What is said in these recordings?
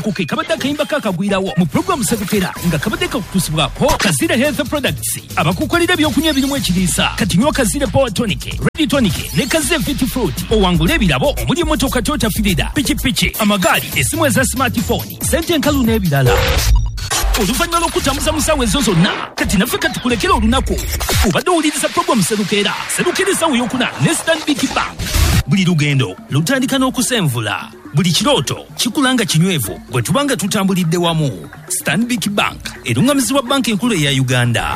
ako ke kabadde akayimba kakagwirawo mu programu Serukera nga kabadde kakutusibwako Kazira Health Products abakukolera ebyokunywa ebirimu ekiriisa kati nywa Kazira Power Tonic, Ready Tonic ne Kazira Fit Fruit owangula ebirabo omuli emmotoka Toyota Fielder, pikipiki, amagaali, essimu eza smartphone, ssente enkalu n'ebirala. Oluvannyuma lw'okutambuza mu ssaawa ezo zonna kati naffe katukulekera olunaku obadde owuliriza programu Serukera essaawa ey'okuna ne Stanbic Bank. Buli lugendo lutandika n'okusenvula, buli kirooto kikulanga kinywevu gwe tubanga tutambulidde wamu. Stanbic Bank erungamizibwa banka enkulu eya Uganda.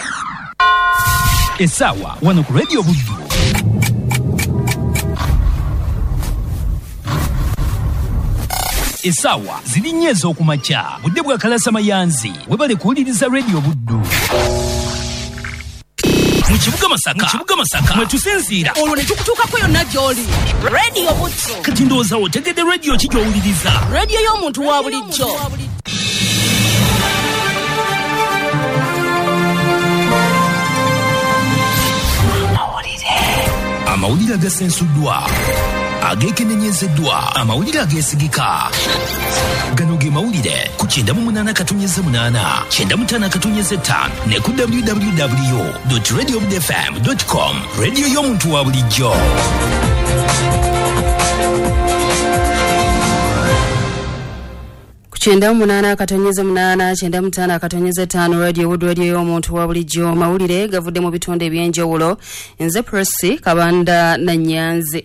Essaawa wano ku Radio Buddu. Essaawa ziri nnyo ez'okumakya budde bwa kalasa mayanzi webale kuwuliriza Radio Buddu. Mu kibuga Masaka mwe tusinziira olwo ne tukutuukako yonna gy'oli. Radio Buddu kati ndowooza otegedde radio ki gy'owuliriza? Radio y'omuntu wa bulijjo. Amawulire agasensuddwa, ageekenenyezeddwa, amawulire ageesigika. Gano ge mawulire ku 98.8, 95.5 ne ku www.radiobudfm.com. Radio y'omuntu wa bulijjo. Chenda munana katonyeze munana chenda mutana katonyeze tano Radio Wood Radio y'omuntu wa bulijjo. Mawulire gavudde mu bitonde ebyenjawulo. Nze Presi Kabanda na Nyanzi.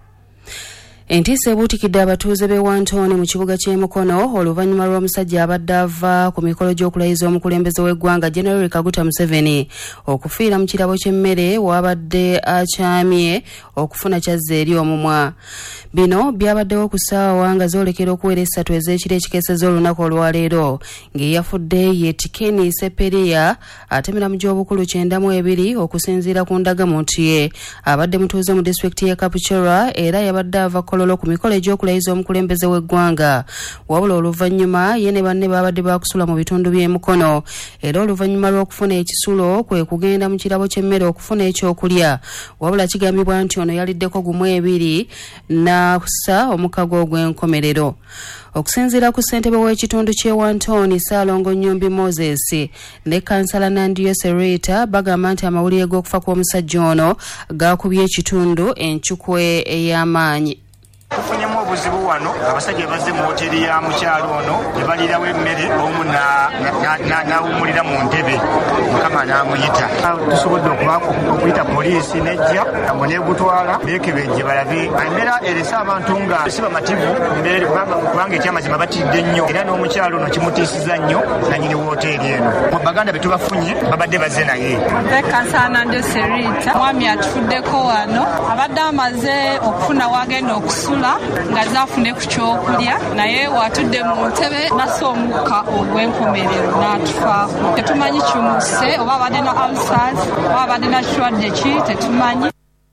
Entiisa ebuutikidde abatuuze b'e Wantoni mu kibuga ky'e Mukono oluvannyuma lw'omusajja abadde ava ku mikolo gy'okulayiza omukulembeze w'eggwanga General Kaguta Museveni okufiira mu kirabo ky'emmere w'abadde akyamye okufuna kyazza eri omumwa. Bino byabaddewo ku ssaawa nga zoolekera okuwera 3 ez'ekiro ekikeeseza olunaku olwaleero ng'eyafudde ye Tikeni Seperia atemera mu gy'obukulu 92 okusinziira ku ndagamuntu ye. Abadde mutuuze mu disitulikiti y'e Kapchorwa era yabadde ava Kololo ku mikolo egy'okulayiza omukulembeze w'eggwanga. Wabula oluvannyuma ye ne banne babadde bakusula mu bitundu by'e Mukono era oluvannyuma lw'okufuna ekisulo kwe kugenda mu kirabo ky'emmere okufuna ekyokulya. Wabula kigambibwa nti ono yaliddeko gumu 2 n'akussa omukago ogw'enkomerero. Okusinziira ku ssentebe w'ekitundu ky'e Wantoni Saalongo Nnyumbi Moses ne kansala Nandiyo Serita bagamba nti amawulire g'okufa kw'omusajja ono gaakubye ekitundu enkyukwe ey'amaanyi. Tufunyemu obuzibu wano abasajja bazze mu hoteri ya mukyalo ono ne balirawo emmere omu n'awumulira mu ntebe mukama n'amuyita. Tusobodde okuyita poliisi nejja ngo neegutwala beekebejje balabe embeera erese abantu nga si bamativu mbeere kubanga ekyamazima batidde nnyo era n'omukyalo ono kimutiisiza nnyo nannyini wooteeri eno. Baganda be tubafunye babadde bazze naye. Kansala Nandiyo Serita mwami atufuddeko wano abadde amaze okufuna wagenda okusula nga zaafune ku kyokulya naye watudde mu ntebe nassa omukka ogw'enkomerero n'atufaako. Tetumanyi kimuse oba abadde na ulcers oba abadde na kirwadde ki tetumanyi.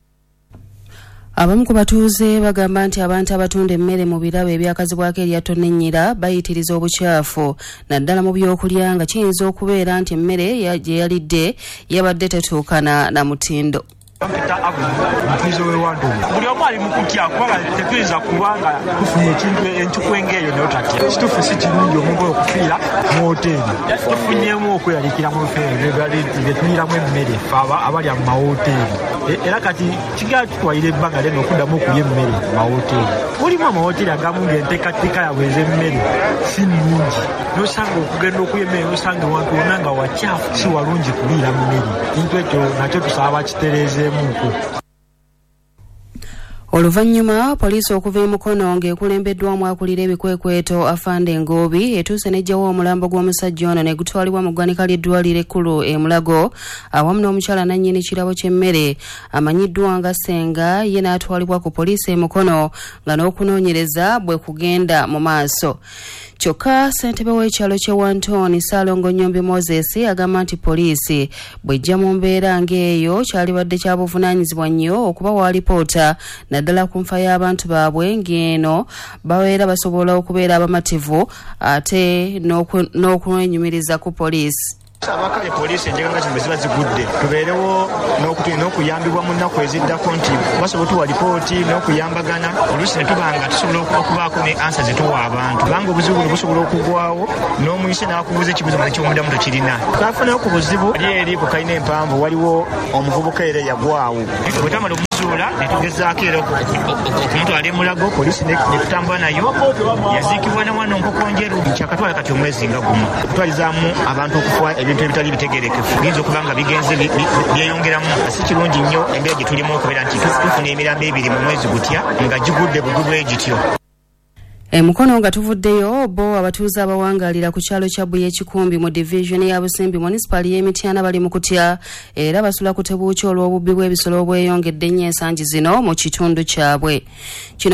Abamu ku batuuze bagamba nti abantu abatunda emmere mu birabo ebyakazibwako erya tonennyira bayitiriza obukyafu naddala mu byokulya nga kiyinza okubeera nti emmere gye yalidde yabadde tetuukana na mutindo. Mpuizo we Wantoni buli omu ali mu kutya kubanga tetuyinza kubanga tufunye ekintu enkyukwenga eyo n'otatya. Kituufu si kirungi omuntu okufiira mu hoteri. Tufunyemu okweralikira mu bye tuliramu emmere ffe abalya mu mahoteri era kati kigaa tutwalira ebbanga leno okuddamu okulya emmere mu mahoteri. Mulimu amahoteri agamu ng'enteekateeka yabwe ez'emmere si nnungi n'osanga okugenda okulya emmere n'osanga ewantu wonna nga wakyafu si walungi kuliira mmere. Kintu ekyo nakyo tusaba bakitereeze. Oluvannyuma poliisi okuva e Mukono ng'ekulembeddwamu akulira ebikwekweto Afande Ngoobi etuuse n'ejjawo omulambo gw'omusajja ono ne gutwalibwa mu ggwanika ly'eddwaliro ekkulu e Mulago awamu n'omukyala nannyini kirabo ky'emmere amanyiddwa nga Senga ye n'atwalibwa ku poliisi e Mukono nga n'okunoonyereza bwe kugenda mu maaso. Kyokka ssentebe w'ekyalo ky'e Wantoni Saalongo Nnyumbi Moses agamba nti poliisi bw'ejja mu mbeera ng'eyo kyalibadde kya buvunaanyizibwa nnyo okubawa alipoota naddala ku nfa y'abantu baabwe ng'eno babeera basobola okubeera abamativu ate n'okwenyumiriza ku poliisi. abakale poliisi enjeganga zino ziba zigudde tubeerewo n'okuyambibwa mu nnaku eziddako nti basobola tuwa lipooti n'okuyambagana oluusi ne tubanga tusobola okubaako ne ansa zetuwa abantu kubanga obuzibu buno busobola okugwawo n'omuyise n'akubuuza ekibuzo mu ekyomuddamu tokirina twafunayo ku buzibu eri ku kalina empanvu waliwo omuvubuka era yagwawo bwe tamala omuzuula ne tugezaako era okumutwala emulago poliisi ne tutambula nayo yaziikibwa ne mwana onkokonjeru kyakatwala kati omwezi nga gumu kutwalizaamu abantu okufa ebintu ebitali bitegerekefu biyinza okuba nga bigenze byeyongeramu si kirungi nnyo embeera gye tulimu okubeera nti tufuna emirambo ebiri mu mwezi gutya nga gigudde bugubwe gityo. Mukono nga tuvuddeyo bo abatuuze abawangalira ku kyalo kya Buye Kikumbi mu division ya Busembi municipal y'Emityana bali mu kutya era basula ku tebuuki olw'obubbi bw'ebisolo obweyongedde nnyo ensangi zino mu kitundu kyabwe.